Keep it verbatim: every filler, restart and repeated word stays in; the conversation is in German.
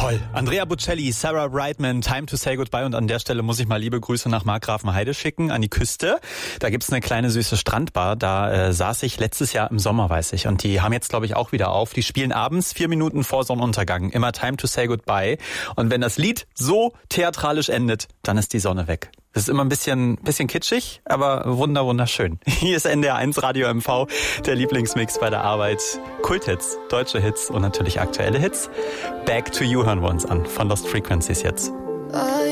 Toll. Andrea Bocelli, Sarah Brightman, Time to Say Goodbye. Und an der Stelle muss ich mal liebe Grüße nach Markgrafenheide schicken, an die Küste. Da gibt's eine kleine süße Strandbar. Da äh, saß ich letztes Jahr im Sommer, weiß ich. Und die haben jetzt, glaube ich, auch wieder auf. Die spielen abends vier Minuten vor Sonnenuntergang. Immer Time to Say Goodbye. Und wenn das Lied so theatralisch endet, dann ist die Sonne weg. Das ist immer ein bisschen, bisschen kitschig, aber wunder, wunderschön. Hier ist N D R eins Radio M V, der Lieblingsmix bei der Arbeit. Kulthits, deutsche Hits und natürlich aktuelle Hits. Back to You hören wir uns an, von Lost Frequencies jetzt.